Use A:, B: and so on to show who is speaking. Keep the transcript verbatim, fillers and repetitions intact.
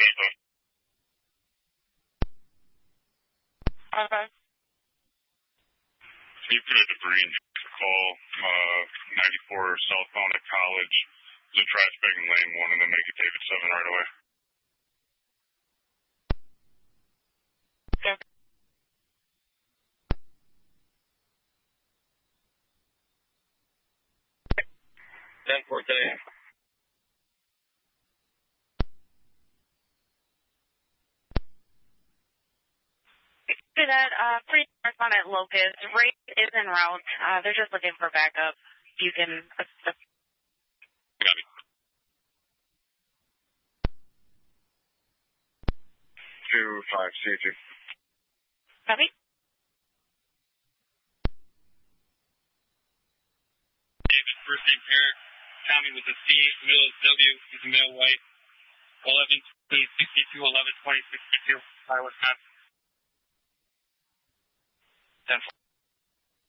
A: Okay.
B: Can you put a debris and call uh, ninety-four southbound at College? There's a trash bag in lane one, and then make it David seven right away.
A: Okay.
C: ten fourteen.
A: Do that, uh, free correspondent at Locust. Rate is en route. Uh, they're just looking for backup. You can assist.
B: Got it.
C: two five C two.
A: Copy.
D: David, first name Eric. Tommy with a C, middle is W, he's a male white. eleven twenty sixty-two, eleven twenty sixty-two. Iowa, Wisconsin. ten